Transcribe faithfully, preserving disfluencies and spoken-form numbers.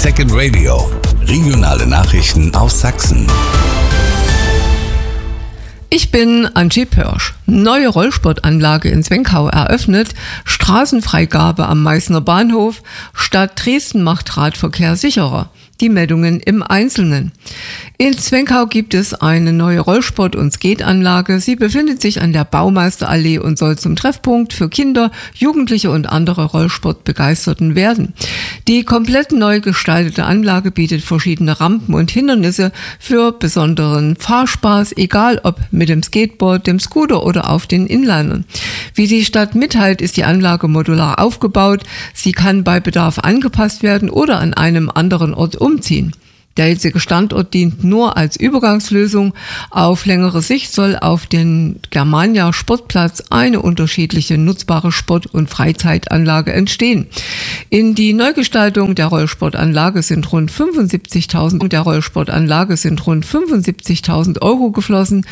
Second Radio, regionale Nachrichten aus Sachsen. Ich bin Angie Pörsch. Neue Rollsportanlage in Zwenkau eröffnet, Straßenfreigabe am Meißner Bahnhof, Stadt Dresden macht Radverkehr sicherer. Die Meldungen im Einzelnen. In Zwenkau gibt es eine neue Rollsport- und Skateanlage. Sie befindet sich an der Baumeisterallee und soll zum Treffpunkt für Kinder, Jugendliche und andere Rollsportbegeisterten werden. Die komplett neu gestaltete Anlage bietet verschiedene Rampen und Hindernisse für besonderen Fahrspaß, egal ob mit dem Skateboard, dem Scooter oder auf den Inlinern. Wie die Stadt mitteilt, ist die Anlage modular aufgebaut. Sie kann bei Bedarf angepasst werden oder an einem anderen Ort umziehen. Der jetzige Standort dient nur als Übergangslösung. Auf längere Sicht soll auf den Germania Sportplatz eine unterschiedliche nutzbare Sport- und Freizeitanlage entstehen. In die Neugestaltung der Rollsportanlage sind rund fünfundsiebzigtausend der Rollsportanlage sind rund fünfundsiebzigtausend Euro geflossen.